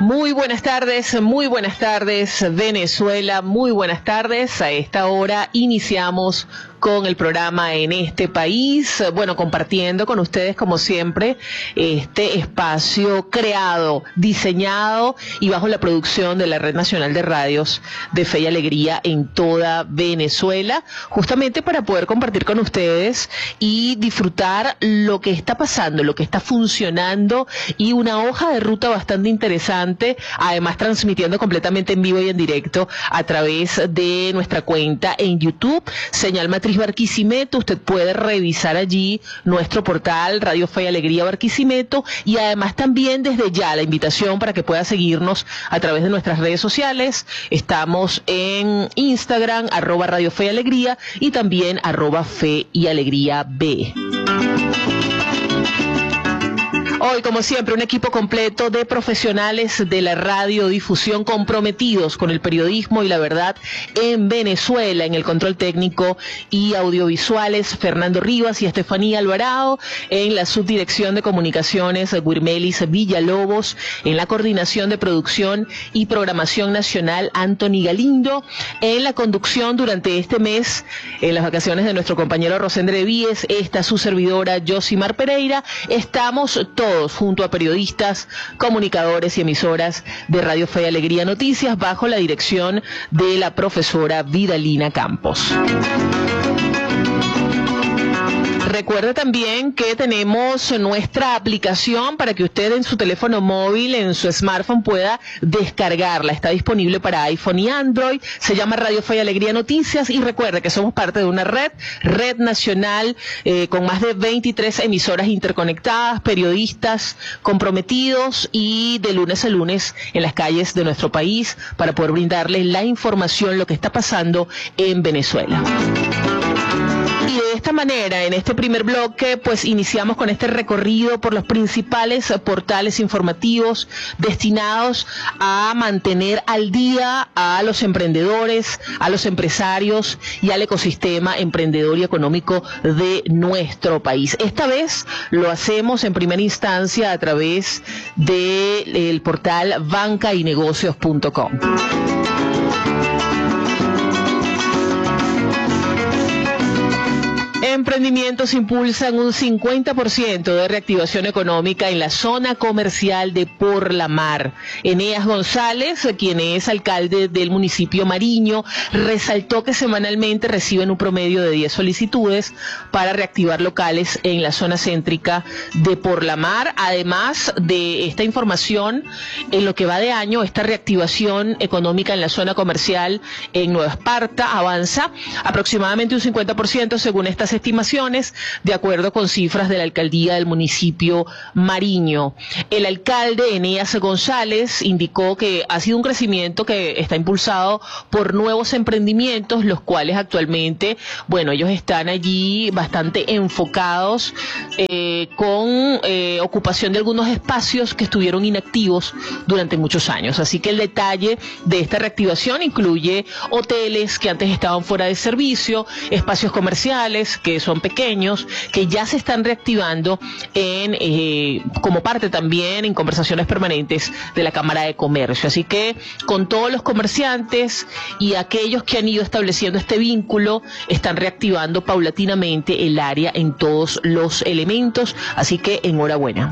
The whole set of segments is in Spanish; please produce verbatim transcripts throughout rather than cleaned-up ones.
Muy buenas tardes, muy buenas tardes Venezuela, muy buenas tardes. A esta hora iniciamos con el programa En este país, bueno, compartiendo con ustedes como siempre este espacio creado, diseñado y bajo la producción de la Red Nacional de Radios de Fe y Alegría en toda Venezuela, justamente para poder compartir con ustedes y disfrutar lo que está pasando, lo que está funcionando y una hoja de ruta bastante interesante, además transmitiendo completamente en vivo y en directo a través de nuestra cuenta en YouTube, Señal Matriz Barquisimeto. Usted puede revisar allí nuestro portal Radio Fe y Alegría Barquisimeto, y además también desde ya la invitación para que pueda seguirnos a través de nuestras redes sociales. Estamos en Instagram, arroba Radio Fe y Alegría, y también arroba Fe y Alegría B. Hoy, como siempre, un equipo completo de profesionales de la radiodifusión comprometidos con el periodismo y la verdad en Venezuela. En el control técnico y audiovisuales, Fernando Rivas y Estefanía Alvarado. En la subdirección de comunicaciones, Guirmelis Villalobos. En la coordinación de producción y programación nacional, Anthony Galindo. En la conducción durante este mes, en las vacaciones de nuestro compañero Rosendre Víez, esta su servidora Josimar Pereira. Estamos todos junto a periodistas, comunicadores y emisoras de Radio Fe y Alegría Noticias bajo la dirección de la profesora Vidalina Campos. Recuerde también que tenemos nuestra aplicación para que usted en su teléfono móvil, en su smartphone, pueda descargarla. Está disponible para iPhone y Android. Se llama Radio Fe y Alegría Noticias, y recuerde que somos parte de una red, red nacional, eh, con más de veintitrés emisoras interconectadas, periodistas comprometidos y de lunes a lunes en las calles de nuestro país para poder brindarles la información, lo que está pasando en Venezuela. Y de esta manera, en este primer bloque, pues iniciamos con este recorrido por los principales portales informativos destinados a mantener al día a los emprendedores, a los empresarios y al ecosistema emprendedor y económico de nuestro país. Esta vez lo hacemos en primera instancia a través del portal banca y negocios punto com. Emprendimientos impulsan un cincuenta por ciento de reactivación económica en la zona comercial de Por la Mar. Eneas González, quien es alcalde del municipio Mariño, resaltó que semanalmente reciben un promedio de diez solicitudes para reactivar locales en la zona céntrica de Por la Mar. Además de esta información, en lo que va de año, esta reactivación económica en la zona comercial en Nueva Esparta avanza aproximadamente un cincuenta por ciento según estas estimaciones, de acuerdo con cifras de la alcaldía del municipio Mariño. El alcalde Eneas González indicó que ha sido un crecimiento que está impulsado por nuevos emprendimientos, los cuales actualmente, bueno, ellos están allí bastante enfocados eh, con eh, ocupación de algunos espacios que estuvieron inactivos durante muchos años. Así que el detalle de esta reactivación incluye hoteles que antes estaban fuera de servicio, espacios comerciales que son pequeños, que ya se están reactivando en eh, como parte también en conversaciones permanentes de la Cámara de Comercio. Así que con todos los comerciantes y aquellos que han ido estableciendo este vínculo, están reactivando paulatinamente el área en todos los elementos, así que enhorabuena.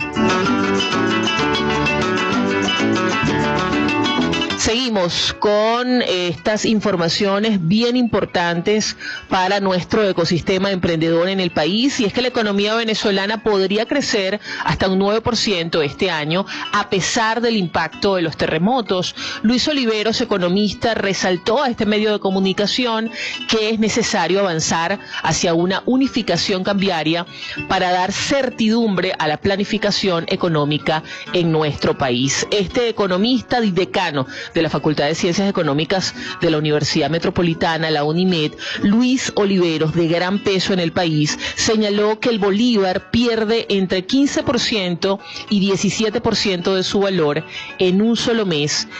Seguimos con estas informaciones bien importantes para nuestro ecosistema emprendedor en el país, y es que la economía venezolana podría crecer hasta un nueve por ciento este año a pesar del impacto de los terremotos. Luis Oliveros, economista, resaltó a este medio de comunicación que es necesario avanzar hacia una unificación cambiaria para dar certidumbre a la planificación económica en nuestro país. Este economista, decano de la Facultad de Ciencias Económicas de la Universidad Metropolitana, la UNIMED, Luis Oliveros, de gran peso en el país, señaló que el bolívar pierde entre quince por ciento y diecisiete por ciento de su valor en un solo mes,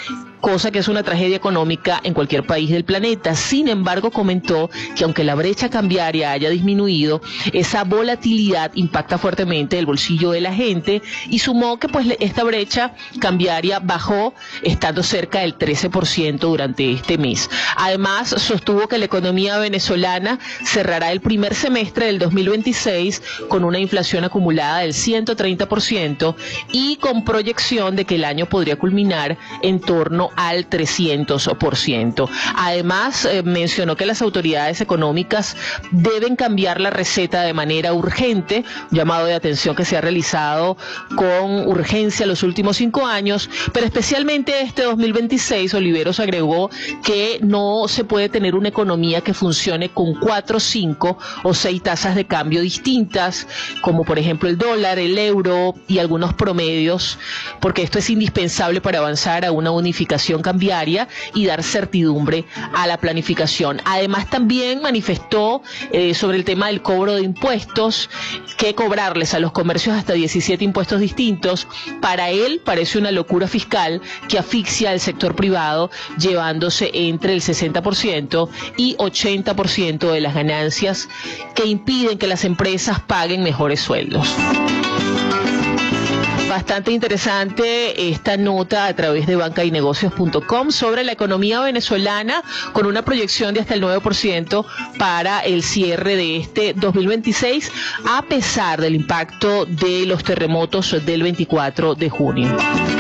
cosa que es una tragedia económica en cualquier país del planeta. Sin embargo, comentó que aunque la brecha cambiaria haya disminuido, esa volatilidad impacta fuertemente el bolsillo de la gente, y sumó que pues esta brecha cambiaria bajó, estando cerca del trece por ciento durante este mes. Además, sostuvo que la economía venezolana cerrará el primer semestre del dos mil veintiséis con una inflación acumulada del ciento treinta por ciento y con proyección de que el año podría culminar en torno al trescientos por ciento. Además, eh, mencionó que las autoridades económicas deben cambiar la receta de manera urgente, un llamado de atención que se ha realizado con urgencia los últimos cinco años, pero especialmente este dos mil veintiséis. Oliveros agregó que no se puede tener una economía que funcione con cuatro, cinco o seis tasas de cambio distintas, como por ejemplo el dólar, el euro y algunos promedios, porque esto es indispensable para avanzar a una unificación cambiaria y dar certidumbre a la planificación. Además, también manifestó eh, sobre el tema del cobro de impuestos, que cobrarles a los comercios hasta diecisiete impuestos distintos, para él parece una locura fiscal que asfixia al sector privado, llevándose entre el sesenta por ciento y ochenta por ciento de las ganancias, que impiden que las empresas paguen mejores sueldos. Bastante interesante esta nota a través de banca y negocios punto com sobre la economía venezolana, con una proyección de hasta el nueve por ciento para el cierre de este dos mil veintiséis, a pesar del impacto de los terremotos del veinticuatro de junio.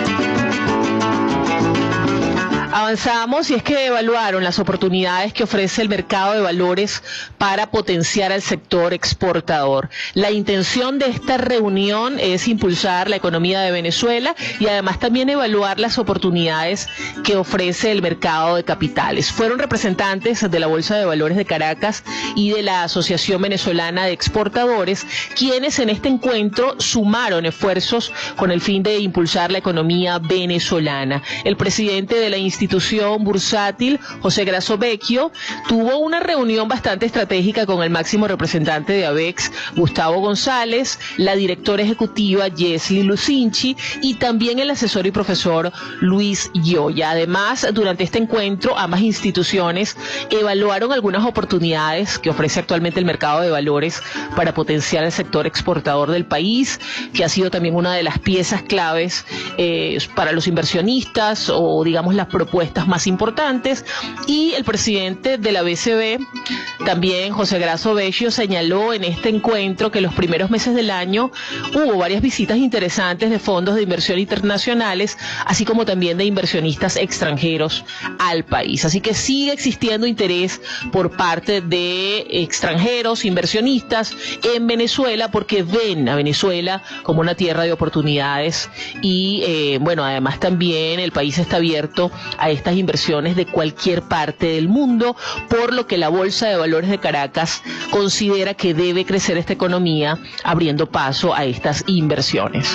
Avanzamos, y es que evaluaron las oportunidades que ofrece el mercado de valores para potenciar al sector exportador. La intención de esta reunión es impulsar la economía de Venezuela y además también evaluar las oportunidades que ofrece el mercado de capitales. Fueron representantes de la Bolsa de Valores de Caracas y de la Asociación Venezolana de Exportadores quienes en este encuentro sumaron esfuerzos con el fin de impulsar la economía venezolana. El presidente de la institución institución bursátil, José Grasso Vecchio, tuvo una reunión bastante estratégica con el máximo representante de ABEX, Gustavo González, la directora ejecutiva Yesli Lucinchi y también el asesor y profesor Luis Yoya. Además, durante este encuentro, ambas instituciones evaluaron algunas oportunidades que ofrece actualmente el mercado de valores para potenciar el sector exportador del país, que ha sido también una de las piezas claves eh, para los inversionistas, o digamos las propuestas más importantes. Y el presidente de la B C B, también José Grasso Vecchio, señaló en este encuentro que los primeros meses del año hubo varias visitas interesantes de fondos de inversión internacionales, así como también de inversionistas extranjeros al país. Así que sigue existiendo interés por parte de extranjeros, inversionistas en Venezuela, porque ven a Venezuela como una tierra de oportunidades y eh, bueno, además también el país está abierto a estas inversiones de cualquier parte del mundo, por lo que la Bolsa de Valores de Caracas considera que debe crecer esta economía abriendo paso a estas inversiones.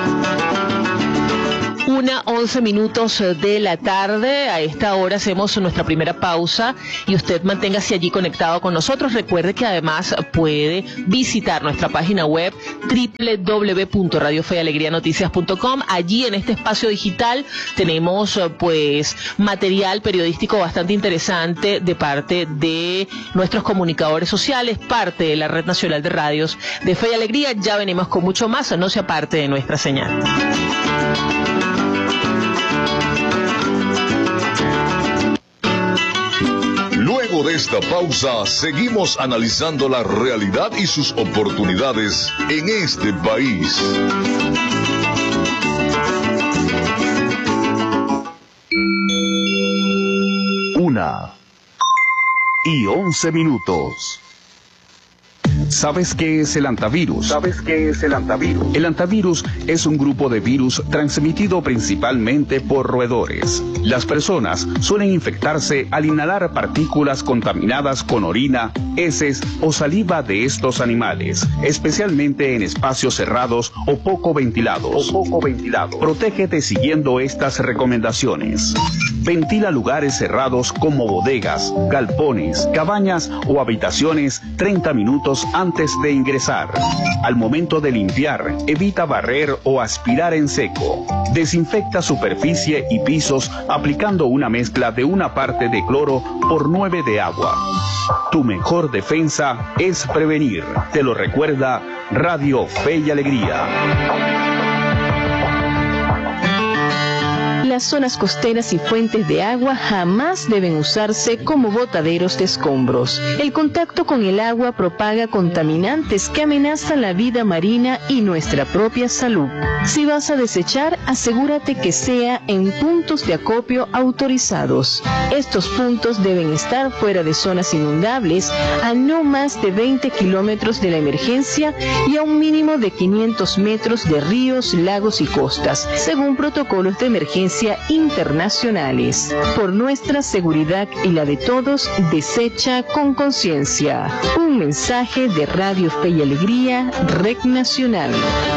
Una, once minutos de la tarde. A esta hora hacemos nuestra primera pausa y usted manténgase allí conectado con nosotros. Recuerde que además puede visitar nuestra página web doble u doble u doble u punto radio fe y alegría noticias punto com. Allí en este espacio digital tenemos pues material periodístico bastante interesante de parte de nuestros comunicadores sociales, parte de la Red Nacional de Radios de Fe y Alegría. Ya venimos con mucho más, no se aparte de nuestra señal. Luego de esta pausa, seguimos analizando la realidad y sus oportunidades en este país. Una y once minutos. ¿Sabes qué es el antivirus? ¿Sabes qué es el antivirus? El antivirus es un grupo de virus transmitido principalmente por roedores. Las personas suelen infectarse al inhalar partículas contaminadas con orina, heces o saliva de estos animales, especialmente en espacios cerrados o poco ventilados. O poco ventilados. Protégete siguiendo estas recomendaciones. Ventila lugares cerrados como bodegas, galpones, cabañas o habitaciones treinta minutos antes de ingresar. Al momento de limpiar, evita barrer o aspirar en seco. Desinfecta superficie y pisos aplicando una mezcla de una parte de cloro por nueve de agua. Tu mejor defensa es prevenir. Te lo recuerda Radio Fe y Alegría. Las zonas costeras y fuentes de agua jamás deben usarse como botaderos de escombros. El contacto con el agua propaga contaminantes que amenazan la vida marina y nuestra propia salud. Si vas a desechar, asegúrate que sea en puntos de acopio autorizados. Estos puntos deben estar fuera de zonas inundables, a no más de veinte kilómetros de la emergencia y a un mínimo de quinientos metros de ríos, lagos y costas, según protocolos de emergencia internacionales. Por nuestra seguridad y la de todos, desecha con conciencia. Un mensaje de Radio Fe y Alegría, Red Nacional.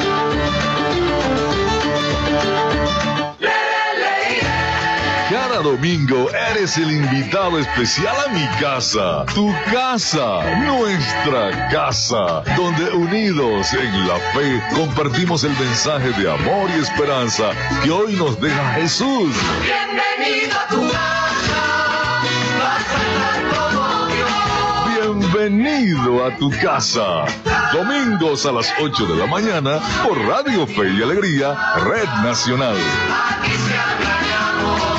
Cada domingo eres el invitado especial a mi casa, tu casa, nuestra casa, donde unidos en la fe compartimos el mensaje de amor y esperanza que hoy nos deja Jesús. Bienvenido a tu casa, vas a estar como Dios. Bienvenido a tu casa. Domingos a las ocho de la mañana por Radio Fe y Alegría, Red Nacional. Aquí se habla de amor.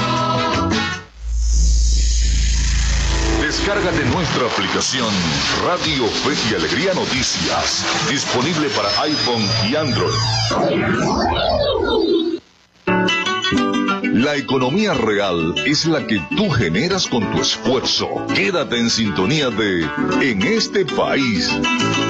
Descárgate nuestra aplicación Radio Fe y Alegría Noticias, disponible para iPhone y Android. La economía real es la que tú generas con tu esfuerzo. Quédate en sintonía de En este País.